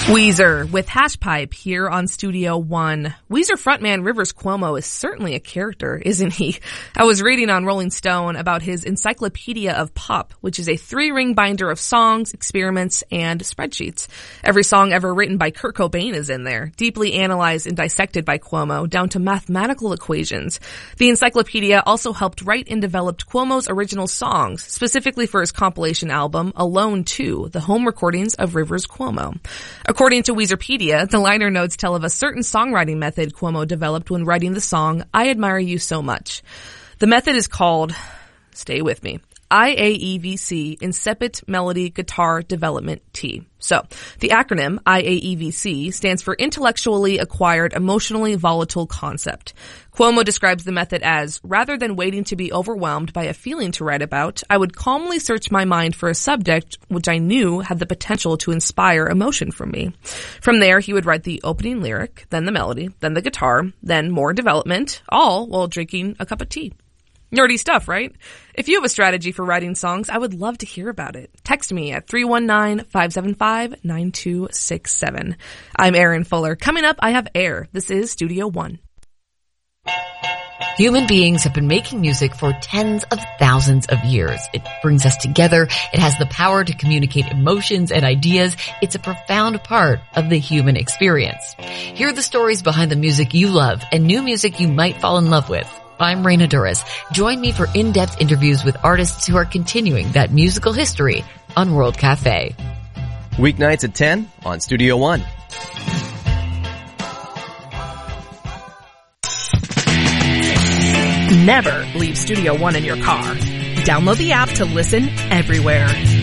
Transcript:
Weezer with Hashpipe here on Studio One. Weezer frontman Rivers Cuomo is certainly a character, isn't he? I was reading on Rolling Stone about his Encyclopedia of Pop, which is a 3-ring binder of songs, experiments, and spreadsheets. Every song ever written by Kurt Cobain is in there, deeply analyzed and dissected by Cuomo down to mathematical equations. The encyclopedia also helped write and developed Cuomo's original songs, specifically for his compilation album Alone 2, the home recordings of Rivers Cuomo. According to Weezerpedia, the liner notes tell of a certain songwriting method Cuomo developed when writing the song I Admire You So Much. The method is called, stay with me, IAEVC, Incipit Melody Guitar Development T. So, the acronym IAEVC stands for Intellectually Acquired Emotionally Volatile Concept. Cuomo describes the method as, rather than waiting to be overwhelmed by a feeling to write about, I would calmly search my mind for a subject which I knew had the potential to inspire emotion from me. From there, he would write the opening lyric, then the melody, then the guitar, then more development, all while drinking a cup of tea. Nerdy stuff, right? If you have a strategy for writing songs, I would love to hear about it. Text me at 319-575-9267. I'm Erin Fuller. Coming up, I have Air. This is Studio One. Human beings have been making music for tens of thousands of years. It brings us together. It has the power to communicate emotions and ideas. It's a profound part of the human experience. Hear the stories behind the music you love and new music you might fall in love with. I'm Raina Duras. Join me for in-depth interviews with artists who are continuing that musical history on World Cafe. Weeknights at 10 on Studio One. Never leave Studio One in your car. Download the app to listen everywhere.